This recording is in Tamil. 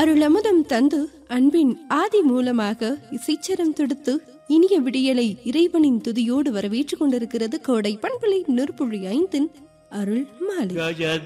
அருளமுதம் தந்து அன்பின் ஆதி மூலமாக இசைச்சரம் தொடுத்து இனிய விடியலை இறைவனின் துதியோடு வரவேற்றுக் கொண்டிருக்கிறது கோடை பண்பலை 100.5 அருள் மாலை.